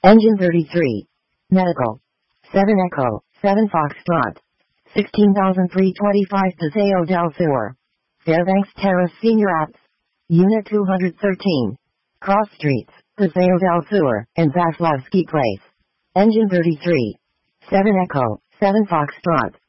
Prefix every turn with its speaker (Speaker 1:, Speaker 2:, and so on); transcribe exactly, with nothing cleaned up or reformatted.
Speaker 1: Engine thirty-three. Medical. seven Echo, seven Foxtrot. sixteen thousand three hundred twenty-five Paseo del Sur. Fairbanks Terrace Senior Apps. Unit two hundred thirteen. Cross Streets, Paseo del Sur, and Vaslowski Place. Engine thirty-three. seven Echo, seven Foxtrot.